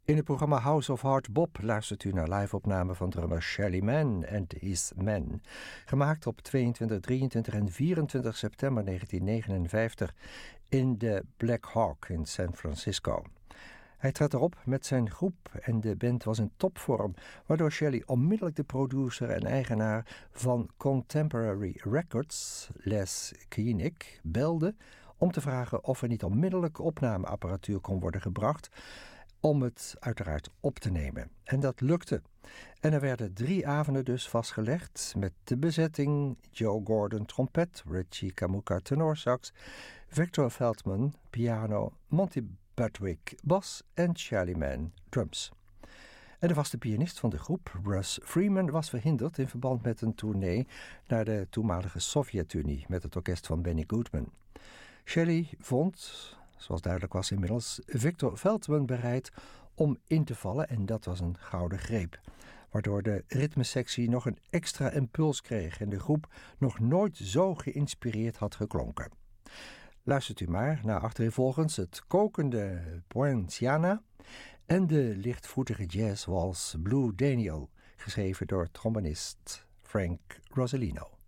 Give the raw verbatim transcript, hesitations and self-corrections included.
In het programma House of Hard Bop luistert u naar live-opname van drummer Shelly Manne and His Men, gemaakt op tweeëntwintig, drieëntwintig en vierentwintig september negentien negenenvijftig in de Black Hawk in San Francisco. Hij trad erop met zijn groep en de band was in topvorm, waardoor Shelly onmiddellijk de producer en eigenaar van Contemporary Records, Les Koenig, belde om te vragen of er niet onmiddellijk opnameapparatuur kon worden gebracht om het uiteraard op te nemen. En dat lukte. En er werden drie avonden dus vastgelegd met de bezetting Joe Gordon trompet, Richie Kamuka tenorsax, Victor Feldman piano, Monty Budwig bas en Shelly Manne drums. En de vaste pianist van de groep, Russ Freeman, was verhinderd in verband met een tournee naar de toenmalige Sovjet-Unie met het orkest van Benny Goodman. Shelly vond, zoals duidelijk was inmiddels, Victor Feldman bereid om in te vallen en dat was een gouden greep, waardoor de ritmesectie nog een extra impuls kreeg en de groep nog nooit zo geïnspireerd had geklonken. Luistert u maar naar achtereenvolgens het kokende Poinciana en de lichtvoetige jazzwals Blue Daniel, geschreven door trombonist Frank Rosolino.